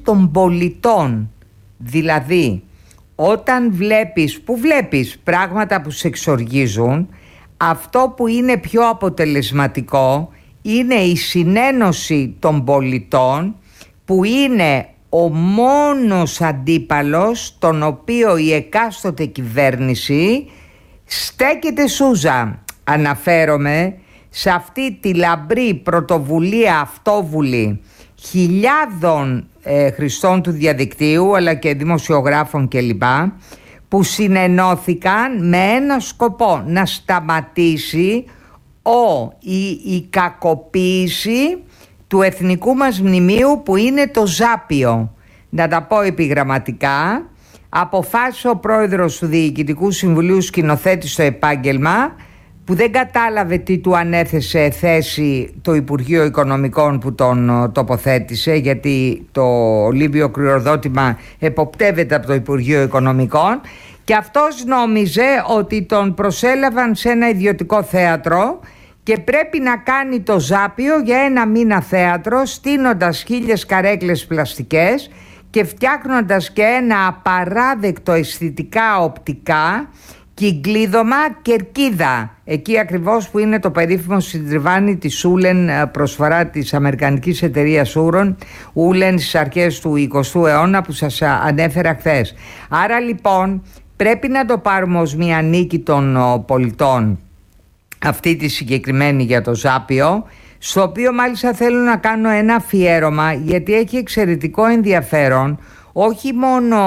των πολιτών. Δηλαδή, όταν βλέπεις πράγματα που σε εξοργίζουν, αυτό που είναι πιο αποτελεσματικό είναι η συνένωση των πολιτών, που είναι ο μόνος αντίπαλος τον οποίο η εκάστοτε κυβέρνηση στέκεται σούζα. Αναφέρομαι σε αυτή τη λαμπρή πρωτοβουλία αυτόβουλη χιλιάδων χρηστών του διαδικτύου, αλλά και δημοσιογράφων κλπ, που συνενώθηκαν με ένα σκοπό: να σταματήσει η κακοποίηση του εθνικού μας μνημείου, που είναι το Ζάπιο. Να τα πω επιγραμματικά: αποφάσισε ο πρόεδρος του Διοικητικού Συμβουλίου, σκηνοθέτη στο επάγγελμα, που δεν κατάλαβε τι του ανέθεσε θέση το Υπουργείο Οικονομικών που τον τοποθέτησε, γιατί το Ολύμπιο κληροδότημα εποπτεύεται από το Υπουργείο Οικονομικών, και αυτός νόμιζε ότι τον προσέλαβαν σε ένα ιδιωτικό θέατρο και πρέπει να κάνει το Ζάπιο για ένα μήνα θέατρο, στείνοντας 1000 καρέκλες πλαστικές και φτιάχνοντας και ένα απαράδεκτο αισθητικά οπτικά κυκλίδωμα κερκίδα, εκεί ακριβώς που είναι το περίφημο συντριβάνι της Ούλεν, προσφορά της αμερικανικής εταιρείας Ούλεν στις αρχές του 20ου αιώνα, που σας ανέφερα χθες. Άρα λοιπόν πρέπει να το πάρουμε ως μια νίκη των πολιτών, αυτή τη συγκεκριμένη για το Ζάπιο, στο οποίο μάλιστα θέλω να κάνω ένα αφιέρωμα, γιατί έχει εξαιρετικό ενδιαφέρον, όχι μόνο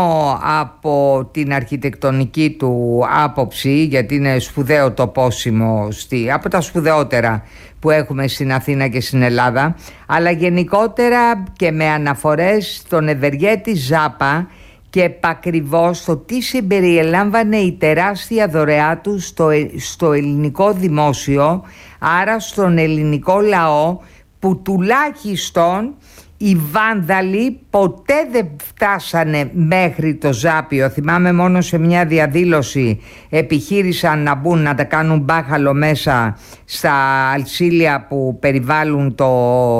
από την αρχιτεκτονική του άποψη, γιατί είναι σπουδαίο το πόσιμο, από τα σπουδαιότερα που έχουμε στην Αθήνα και στην Ελλάδα, αλλά γενικότερα και με αναφορές στον ευεργέτη Ζάπα και επακριβώς το τι συμπεριελάμβανε η τεράστια δωρεά του στο ελληνικό δημόσιο, άρα στον ελληνικό λαό, που τουλάχιστον οι βάνδαλοι ποτέ δεν φτάσανε μέχρι το Ζάπιο. Θυμάμαι μόνο σε μια διαδήλωση επιχείρησαν να μπουν, να τα κάνουν μπάχαλο μέσα στα αλσίλια που περιβάλλουν το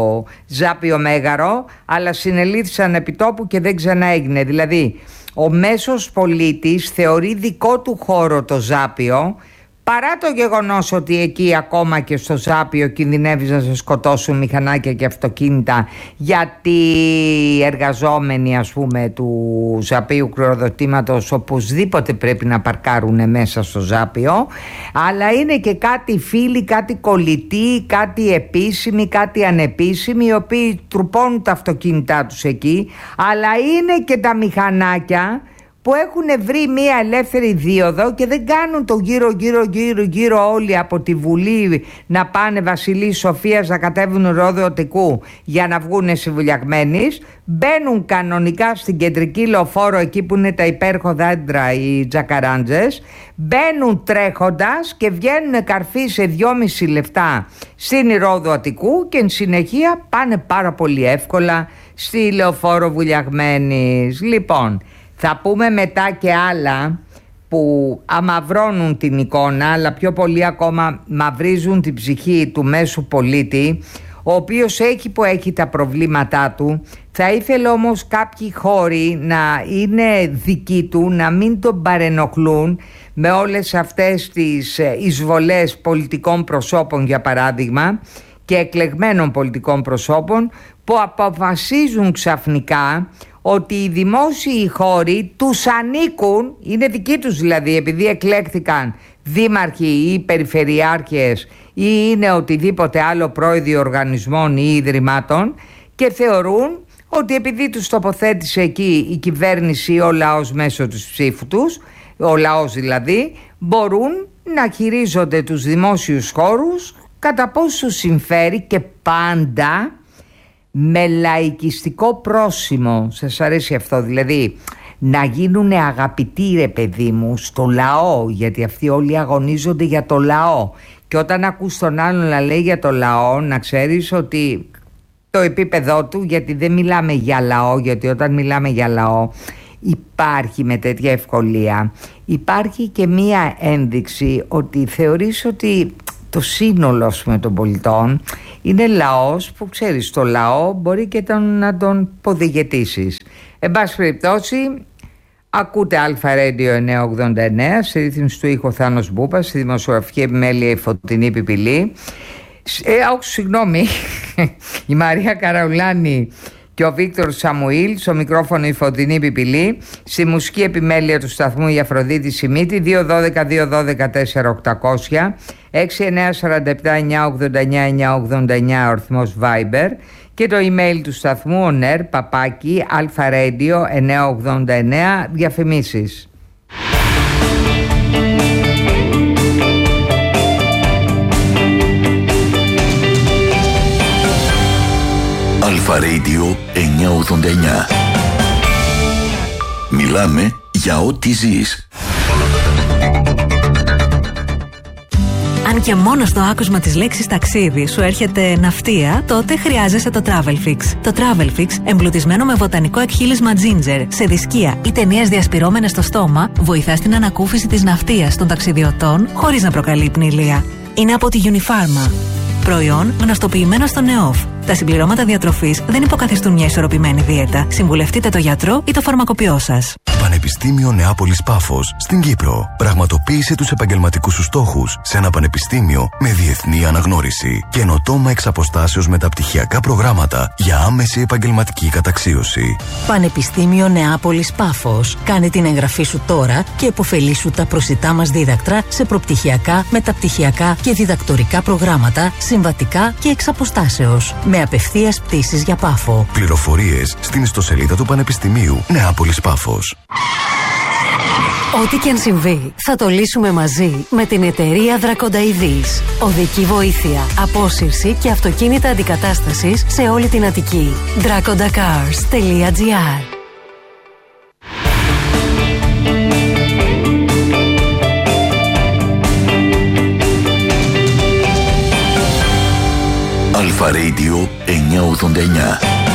Ζάπιο Μέγαρο, αλλά συνελήφθησαν επί τόπου και δεν ξαναέγινε. Δηλαδή ο μέσος πολίτης θεωρεί δικό του χώρο το Ζάπιο, παρά το γεγονός ότι εκεί ακόμα και στο Ζάπιο κινδυνεύεις να σε σκοτώσουν μηχανάκια και αυτοκίνητα, γιατί οι εργαζόμενοι, ας πούμε, του Ζαπίου κληροδοτήματος οπωσδήποτε πρέπει να παρκάρουν μέσα στο Ζάπιο, αλλά είναι και κάτι φίλοι, κάτι κολλητοί, κάτι επίσημοι, κάτι ανεπίσημοι, οι οποίοι τρουπώνουν τα αυτοκίνητά τους εκεί, αλλά είναι και τα μηχανάκια που έχουν βρει μια ελεύθερη δίωδο και δεν κάνουν το γύρω όλοι από τη Βουλή να πάνε Βασιλής Σοφίας, να κατέβουν Ρόδο Οτικού για να βγουν συμβουλιαγμένοι. Μπαίνουν κανονικά στην κεντρική λεωφόρο, εκεί που είναι τα υπέρχοντα έντρα, οι τζακαράντζες, μπαίνουν τρέχοντας και βγαίνουν καρφί σε 2,5 λεπτά στην Ρόδο Αττικού και εν συνεχεία πάνε πάρα πολύ εύκολα στη λεωφόρο βουλιαγμένης. Λοιπόν, θα πούμε μετά και άλλα που αμαυρώνουν την εικόνα, αλλά πιο πολύ ακόμα μαυρίζουν την ψυχή του μέσου πολίτη, ο οποίος έχει τα προβλήματά του. Θα ήθελε όμως κάποιοι χώροι να είναι δικοί του, να μην τον παρενοχλούν με όλες αυτές τις εισβολές πολιτικών προσώπων, για παράδειγμα, και εκλεγμένων πολιτικών προσώπων, που αποφασίζουν ξαφνικά ότι οι δημόσιοι χώροι τους ανήκουν, είναι δικοί τους δηλαδή, επειδή εκλέχθηκαν δήμαρχοι ή περιφερειάρχες ή είναι οτιδήποτε άλλο πρόεδροι οργανισμών ή ιδρυμάτων, και θεωρούν ότι επειδή τους τοποθέτησε εκεί η κυβέρνηση ή ο λαός μέσω του ψήφου τους, ο λαός δηλαδή, μπορούν να χειρίζονται τους δημόσιους χώρους κατά πόσο τους συμφέρει, και πάντα με λαϊκιστικό πρόσημο. Σας αρέσει αυτό? Δηλαδή να γίνουν αγαπητοί, ρε παιδί μου, στο λαό, γιατί αυτοί όλοι αγωνίζονται για το λαό, και όταν ακούς τον άλλον να λέει για το λαό, να ξέρεις ότι το επίπεδό του, γιατί δεν μιλάμε για λαό, γιατί όταν μιλάμε για λαό υπάρχει με τέτοια ευκολία, υπάρχει και μία ένδειξη ότι θεωρείς ότι το σύνολο, ας πούμε, των πολιτών είναι λαός, που ξέρεις, το λαό μπορεί και να τον ποδηγετήσεις. Εν πάση περιπτώσει, ακούτε Αλφα Radio 989, στη ρύθμιση του ήχου Θάνος Μπούπας, στη δημοσιογραφική επιμέλεια η Φωτεινή Πιπηλή. Συγγνώμη, η Μαρία Καραουλάνη και ο Βίκτορ Σαμουήλ, στο μικρόφωνο η Φωτεινή Πιπηλή, στη μουσική επιμέλεια του σταθμού η Αφροδίτη Σιμίτη. 212-212-4800, 6947-989-989 ο αριθμός Viber, και το email του σταθμού oner@alfaradio989. Διαφημίσεις. Αλφα Radio 989. Μιλάμε για ό,τι ζεις. Αν και μόνο στο άκουσμα της λέξης ταξίδι σου έρχεται ναυτία, τότε χρειάζεσαι το Travelfix. Το Travelfix, εμπλουτισμένο με βοτανικό εκχύλισμα ginger, σε δισκία ή ταινίες διασπυρώμενες στο στόμα, βοηθά στην ανακούφιση της ναυτίας των ταξιδιωτών χωρίς να προκαλεί πνηλεία. Είναι από τη Unifarma. Προϊόν γνωστοποιημένο στο ΝΕΟΦ. Τα συμπληρώματα διατροφής δεν υποκαθιστούν μια ισορροπημένη δίαιτα. Συμβουλευτείτε το γιατρό ή το φαρμακοποιό σας. Πανεπιστήμιο Νεάπολης Πάφος στην Κύπρο. Πραγματοποίησε τους επαγγελματικούς σου στόχους σε ένα πανεπιστήμιο με διεθνή αναγνώριση. Καινοτόμα εξ αποστάσεως μεταπτυχιακά προγράμματα για άμεση επαγγελματική καταξίωση. Πανεπιστήμιο Νεάπολης Πάφος. Κάνε την εγγραφή σου τώρα και επωφελήσου τα προσιτά μας δίδακτρα σε προπτυχιακά, μεταπτυχιακά και διδακτορικά προγράμματα, συμβατικά και εξ αποστάσεως. Με απευθείας πτήσεις για Πάφο. Πληροφορίες στην ιστοσελίδα του Πανεπιστημίου Νεάπολης Πάφος. Ό,τι και αν συμβεί, θα το λύσουμε μαζί με την εταιρεία Δρακονταειδής. Οδική βοήθεια, απόσυρση και αυτοκίνητα αντικατάστασης σε όλη την Αττική. dracondacars.gr. Αλφα Radio 989.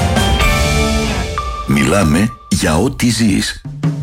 Μιλάμε για ό,τι ζεις.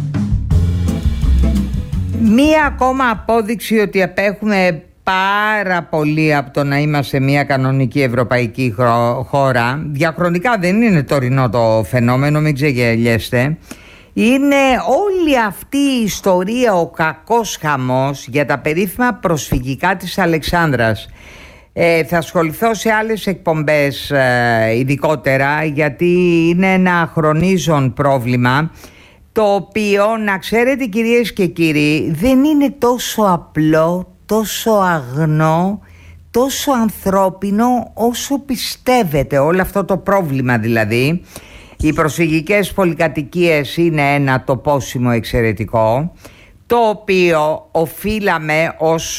Μία ακόμα απόδειξη ότι απέχουμε πάρα πολύ από το να είμαστε μια κανονική ευρωπαϊκή χώρα. Διαχρονικά δεν είναι τωρινό το φαινόμενο, μην ξεγελιέστε. Είναι όλη αυτή η ιστορία, ο κακός χαμός για τα περίφημα προσφυγικά της Αλεξάνδρας. Θα ασχοληθώ σε άλλες εκπομπές ειδικότερα, γιατί είναι ένα χρονίζον πρόβλημα, το οποίο, να ξέρετε κυρίες και κύριοι, δεν είναι τόσο απλό, τόσο αγνό, τόσο ανθρώπινο όσο πιστεύετε. Όλο αυτό το πρόβλημα δηλαδή. Οι προσφυγικές πολυκατοικίες είναι ένα τοπόσιμο εξαιρετικό, το οποίο οφείλαμε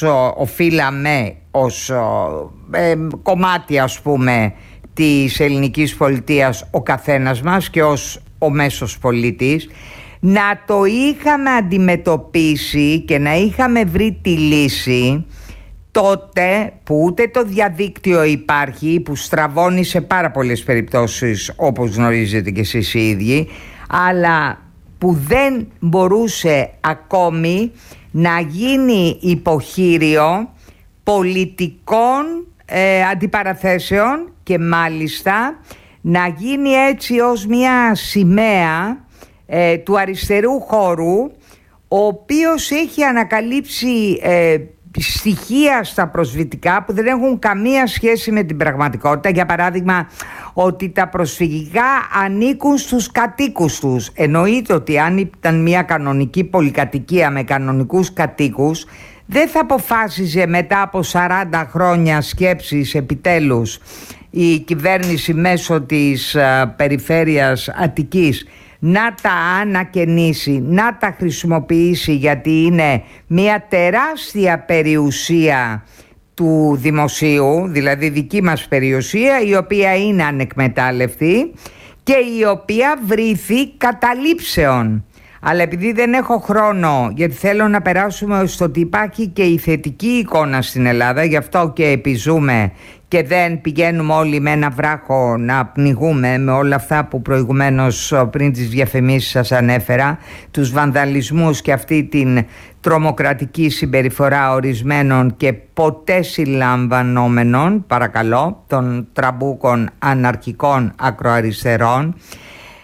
ως κομμάτι, ας πούμε, της ελληνικής πολιτείας ο καθένας μας και ως ο μέσος πολίτης, να το είχαμε αντιμετωπίσει και να είχαμε βρει τη λύση τότε που ούτε το διαδίκτυο υπάρχει, που στραβώνει σε πάρα πολλές περιπτώσεις, όπως γνωρίζετε και εσείς οι ίδιοι, αλλά που δεν μπορούσε ακόμη να γίνει υποχείριο πολιτικών αντιπαραθέσεων, και μάλιστα να γίνει έτσι ως μια σημαία του αριστερού χώρου, ο οποίος έχει ανακαλύψει στοιχεία στα προσφυγικά που δεν έχουν καμία σχέση με την πραγματικότητα. Για παράδειγμα, ότι τα προσφυγικά ανήκουν στους κατοίκους τους. Εννοείται ότι αν ήταν μια κανονική πολυκατοικία με κανονικούς κατοίκους, δεν θα αποφάσιζε μετά από 40 χρόνια σκέψης επιτέλους η κυβέρνηση μέσω της περιφέρειας Αττικής να τα ανακαινήσει, να τα χρησιμοποιήσει, γιατί είναι μια τεράστια περιουσία του δημοσίου, δηλαδή δική μας περιουσία, η οποία είναι ανεκμετάλλευτη και η οποία βρήθη καταλήψεων. Αλλά επειδή δεν έχω χρόνο, γιατί θέλω να περάσουμε στο ότι υπάρχει και η θετική εικόνα στην Ελλάδα, γι' αυτό και επιζούμε και δεν πηγαίνουμε όλοι με ένα βράχο να πνιγούμε με όλα αυτά που προηγουμένως πριν τις διαφημίσεις σας ανέφερα, τους βανδαλισμούς και αυτή την τρομοκρατική συμπεριφορά ορισμένων και ποτέ συλλαμβανόμενων, παρακαλώ, των τραμπούκων αναρχικών ακροαριστερών.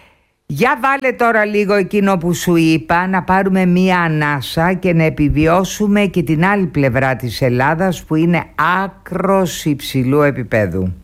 Για βάλε τώρα λίγο εκείνο που σου είπα, να πάρουμε μία ανάσα και να επιβιώσουμε και την άλλη πλευρά της Ελλάδας που είναι άκρος υψηλού επίπεδου.